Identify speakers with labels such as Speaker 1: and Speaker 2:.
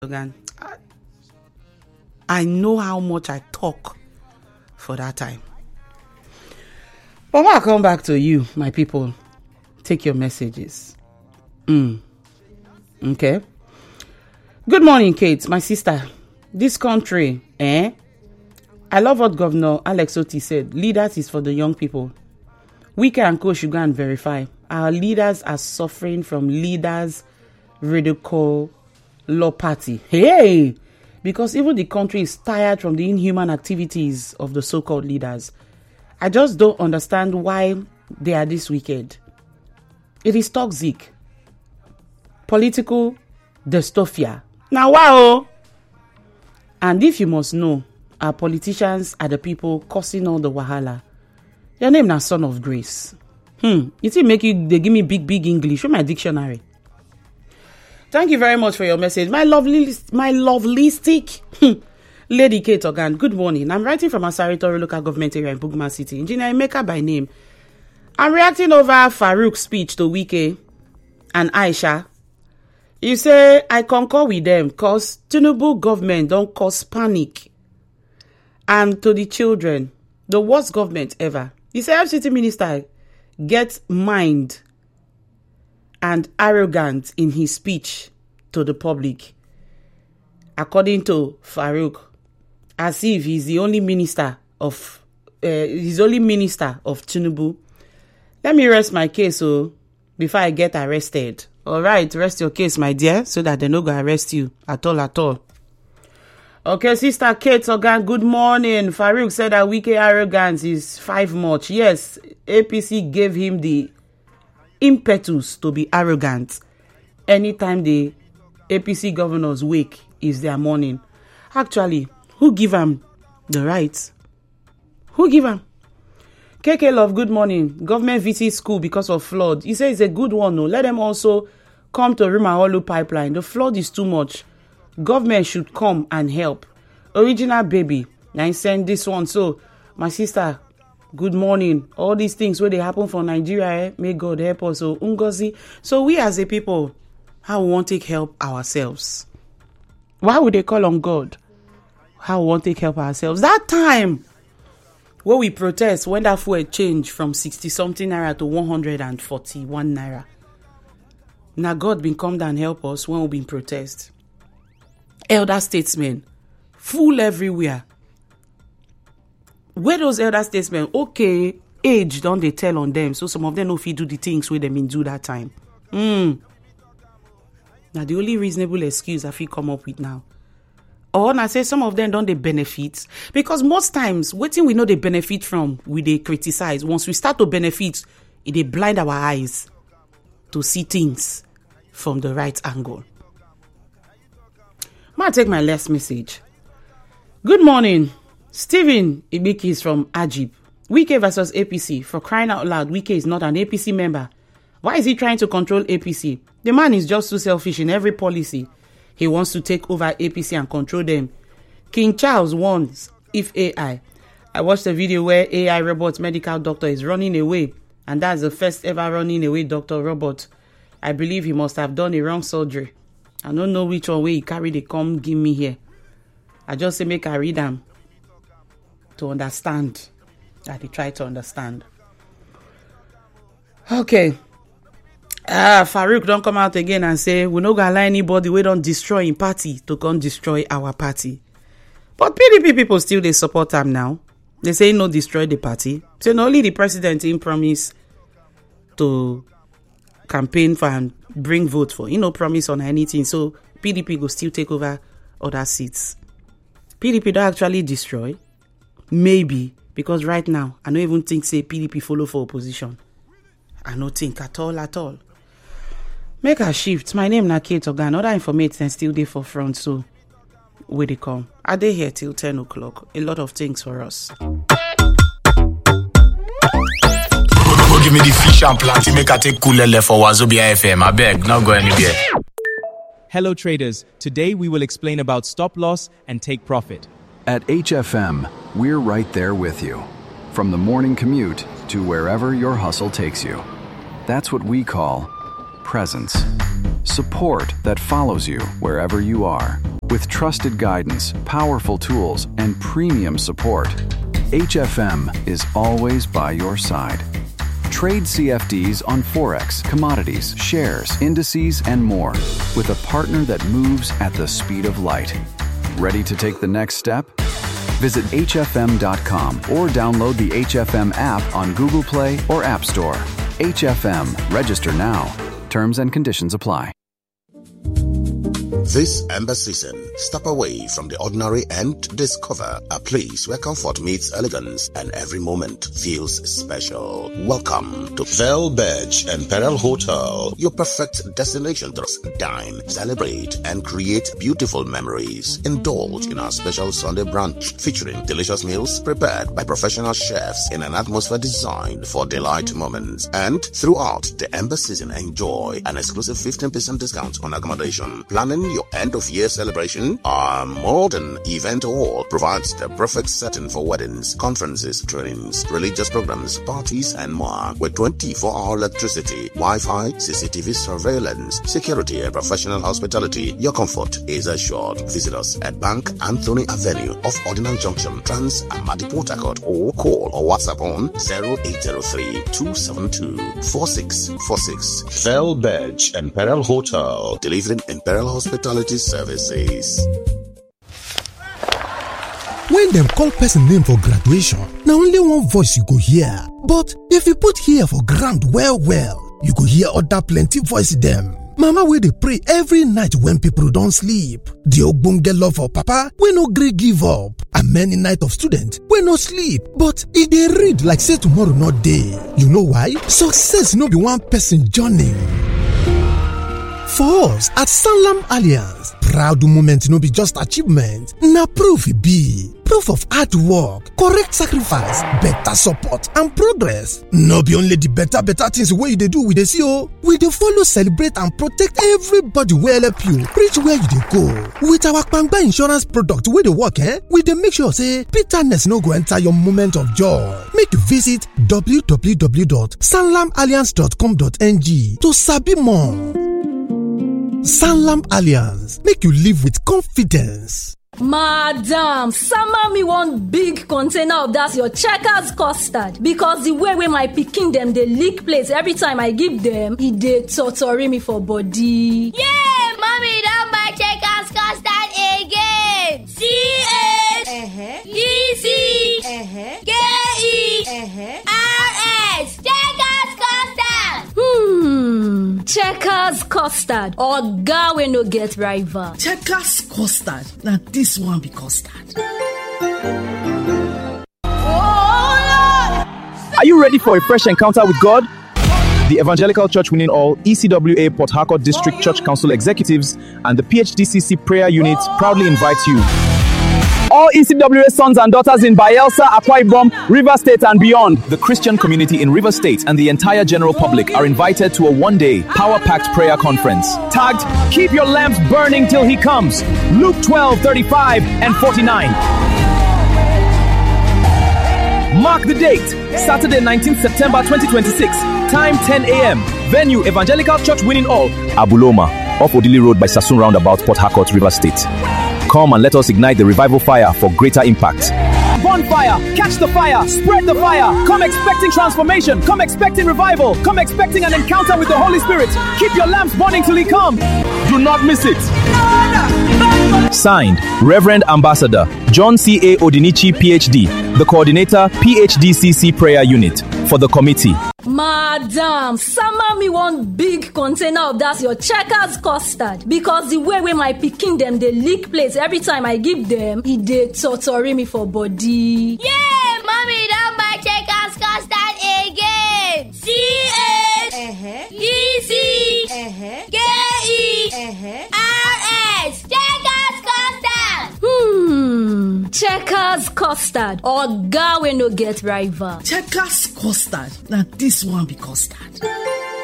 Speaker 1: I know how much I talk for that time. But when I come back to you, my people, take your messages. Okay. Good morning, Kate, my sister. This country, I love what Governor Alex Otti said. Leaders is for the young people. We can go should go and verify. Our leaders are suffering from leaders ridicule law party. Hey! Because even the country is tired from the inhuman activities of the so-called leaders. I just don't understand why they are this wicked. It is toxic. Political dystopia. Now, wow! And if you must know, our politicians are the people causing all the wahala. Your name na Son of Grace. It will make you, they give me big English. Show my dictionary. Thank you very much for your message. My lovely stick. Lady Kate Ogan, good morning. I'm writing from Asari local government area in Bugma City. Engineer Emeka by name. I'm reacting over Farouk's speech to Wike and Aisha. You say, I concur with them because Tinubu government don't cause panic. And to the children, the worst government ever. You say, FCT minister gets mind and arrogant in his speech to the public. According to Farouk, as if he's the only minister of Tinubu. Let me rest my case before I get arrested. All right, rest your case, my dear, so that they no go arrest you at all. Okay, Sister Kate Ogan, good morning. Farouk said that Wike arrogance is 5 much. Yes, APC gave him the impetus to be arrogant. Anytime the APC governors wake is their morning. Actually, who give him the right? Who give him? KK Love, good morning. Government visit school because of flood. He says it's a good one. No, let them also come to Rimaholu pipeline. The flood is too much. Government should come and help. Original baby. I send this one. So, my sister, good morning. All these things where they happen for Nigeria, may God help us. So, Ngozi. So, we as a people, how we want to help ourselves? Why would they call on God? How we want to help ourselves? That time when we protest, when that fuel changed from 60-something naira to 141 naira. Now, God been come down and help us when we been protest. Elder statesmen, full everywhere. Where those elder statesmen, okay, age don't they tell on them, so some of them know if you do the things where they mean do that time. Now the only reasonable excuse I feel come up with now. Or I say some of them don't they benefit, because most times waiting we know they benefit from, we they criticize. Once we start to benefit, they blind our eyes to see things from the right angle. I'll take my last message. Good morning. Stephen Ibiki is from Ajib. Wike versus APC. For crying out loud, Wike is not an APC member. Why is he trying to control APC? The man is just too selfish in every policy. He wants to take over APC and control them. King Charles warns if AI. I watched a video where AI robot medical doctor is running away. And that's the first ever running away doctor robot. I believe he must have done a wrong surgery. I don't know which one way he carry they come give me here. I just say make I read them to understand. That they try to understand. Okay. Farouk don't come out again and say we no gonna allow anybody we don't destroy in party to come destroy our party. But PDP people still they support them now. They say no destroy the party. So not only the president in promise to campaign for and bring vote for, promise on anything. So PDP go still take over other seats. PDP don't actually destroy. Maybe, because right now, I don't even think say PDP follow for opposition. I don't think at all. Make a shift. My name na Kate Ogan. Other information still there for front, so where they come. Are they here till 10 o'clock? A lot of things for us.
Speaker 2: Give me the fish and plenty, make I take Kulele for Wazobia FM. I beg, not go anywhere.
Speaker 3: Hello traders, today we will explain about stop loss and take profit.
Speaker 4: At HFM, we're right there with you. From the morning commute to wherever your hustle takes you. That's what we call presence. support that follows you wherever you are. With trusted guidance, powerful tools, and premium support, HFM is always by your side. Trade CFDs on Forex, commodities, shares, indices, and more with a partner that moves at the speed of light. Ready to take the next step? Visit hfm.com or download the HFM app on Google Play or App Store. HFM. Register now. Terms and conditions apply.
Speaker 5: This Ember season, step away from the ordinary and discover a place where comfort meets elegance and every moment feels special. Welcome to Velbedge and Pearl Hotel, your perfect destination to dine, celebrate, and create beautiful memories. Indulge in our special Sunday brunch featuring delicious meals prepared by professional chefs in an atmosphere designed for delight moments. And throughout the Ember season, enjoy an exclusive 15% discount on accommodation. Planning your end-of-year celebration, our modern event hall provides the perfect setting for weddings, conferences, trainings, religious programs, parties, and more. With 24-hour electricity, Wi-Fi, CCTV surveillance, security, and professional hospitality, your comfort is assured. Visit us at Bank Anthony Avenue off Ordinance Junction, Trans Amadi Port Harcourt, or call or WhatsApp on 0803-272-4646. Velbedge and Pearl Hotel, delivering Imperial Hospitality services.
Speaker 6: When them call person name for graduation, now only one voice you go hear. But if you put here for grand well, you go hear other plenty voice them. Mama wey dey pray every night when people don't sleep. The ogbonge love for papa wey no gree give up. And many night of students wey no sleep, but e dey read like say tomorrow not day. You know why? Success no be one person journey. For us at Sanlam Alliance, proud moment no be just achievement, na proof e be. Proof of hard work, correct sacrifice, better support and progress. No be only the better things wey you dey do we dey see o. We dey follow celebrate and protect everybody wey help you reach where you dey go. With our Kpangba insurance product wey dey work, we dey make sure say bitterness no go enter your moment of joy. Make you visit www.sanlamalliance.com.ng to sabi more. Sanlam Alliance, make you live with confidence.
Speaker 7: Madam, sama me one big container of that your Checkers custard, because the way my pikin them they lick plates every time I give them, it dey torture me for body.
Speaker 8: Yeah, mommy don't buy Checkers custard again. CHECKERS Checkers custard.
Speaker 7: Checkers custard, oga we no get rival.
Speaker 9: Checkers custard, now this one be custard.
Speaker 3: Are you ready for a fresh encounter with God? The Evangelical Church Winning All, ECWA Port Harcourt District Church Council executives, and the PHDCC prayer unit proudly invite you. All ECWA sons and daughters in Bayelsa, Akwa Ibom, River State and beyond. The Christian community in River State and the entire general public are invited to a one-day, power-packed prayer conference. Tagged, Keep Your Lamps Burning Till He Comes. Luke 12:35 and 49. Mark the date, Saturday 19th September 2026. Time 10 a.m. Venue, Evangelical Church Winning All, Abuloma, off Odili Road by Sassoon Roundabout, Port Harcourt, River State. Come and let us ignite the revival fire for greater impact. Bonfire, catch the fire, spread the fire. Come expecting transformation, come expecting revival, come expecting an encounter with the Holy Spirit. Keep your lamps burning till He comes. Do not miss it. Signed, Reverend Ambassador John C.A. Odinichi, PhD, the coordinator, PHDCC Prayer Unit, for the committee.
Speaker 7: Madam, sama me one big container of that your Checkers custard, because the way my pikin them they lick plates every time I give them, it dey torture me for body.
Speaker 8: Yeah, mommy don't buy Checkers custard again. CHECKERS Checkers custard.
Speaker 7: Checkers custard, oga we no get rival.
Speaker 9: Checkers custard, now this one be custard.